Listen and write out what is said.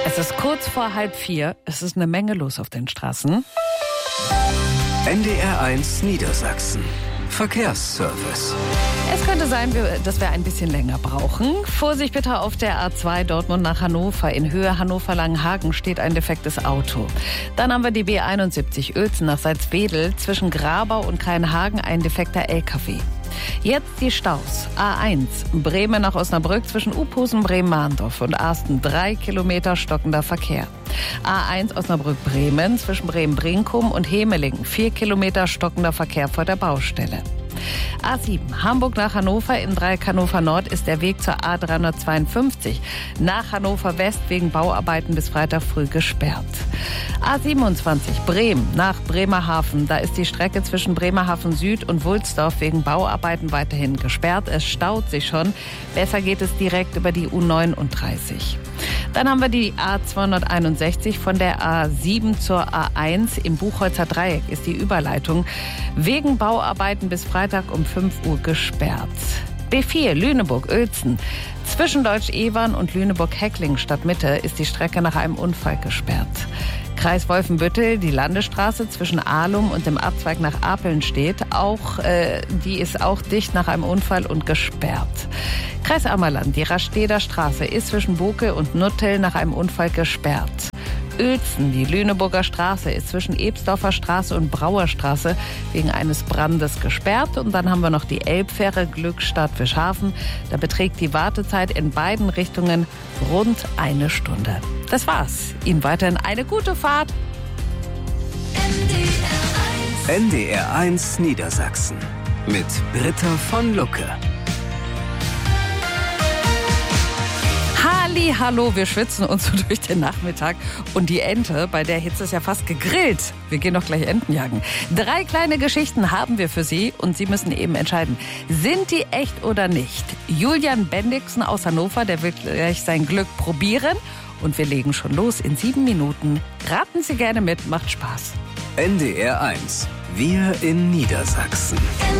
Es ist kurz vor 3:30. Es ist eine Menge los auf den Straßen. NDR1 Niedersachsen. Verkehrsservice. Es könnte sein, dass wir ein bisschen länger brauchen. Vorsicht bitte auf der A2 Dortmund nach Hannover. In Höhe Hannover-Langenhagen steht ein defektes Auto. Dann haben wir die B71 Uelzen nach Salzwedel. Zwischen Grabau und Kreinhagen ein defekter LKW. Jetzt die Staus. A1 Bremen nach Osnabrück zwischen Uphusen, Bremen-Mahndorf und Arsten 3 Kilometer stockender Verkehr. A1 Osnabrück-Bremen zwischen Bremen-Brinkum und Hemelingen 4 Kilometer stockender Verkehr vor der Baustelle. A7 Hamburg nach Hannover in Dreieck Hannover Nord ist der Weg zur A352 nach Hannover West wegen Bauarbeiten bis Freitag früh gesperrt. A27 Bremen nach Bremerhaven, da ist die Strecke zwischen Bremerhaven Süd und Wulsdorf wegen Bauarbeiten weiterhin gesperrt. Es staut sich schon. Besser geht es direkt über die U39. Dann haben wir die A261 von der A7 zur A1 im Buchholzer Dreieck ist die Überleitung wegen Bauarbeiten bis Freitag um 5 Uhr gesperrt. B4 Lüneburg-Uelzen. Zwischen Deutsch-Evern und Lüneburg-Heckling Stadtmitte ist die Strecke nach einem Unfall gesperrt. Kreis Wolfenbüttel, die Landesstraße zwischen Ahlum und dem Abzweig nach Apeln steht. Die ist auch dicht nach einem Unfall und gesperrt. Kreis Ammerland, die Rasteder Straße ist zwischen Bokel und Nuttel nach einem Unfall gesperrt. Uelzen, die Lüneburger Straße ist zwischen Ebsdorfer Straße und Brauerstraße wegen eines Brandes gesperrt. Und dann haben wir noch die Elbfähre Glückstadt-Fischhafen. Da beträgt die Wartezeit in beiden Richtungen rund 1 Stunde. Das war's. Ihnen weiterhin eine gute Fahrt. NDR1 Niedersachsen mit Britta von Lucke. Hallo, wir schwitzen uns so durch den Nachmittag und die Ente, bei der Hitze ist ja fast gegrillt. Wir gehen doch gleich Enten jagen. 3 kleine Geschichten haben wir für Sie und Sie müssen eben entscheiden, sind die echt oder nicht? Julian Bendixen aus Hannover, der will gleich sein Glück probieren und wir legen schon los in 7 Minuten. Raten Sie gerne mit, macht Spaß. NDR1, wir in Niedersachsen.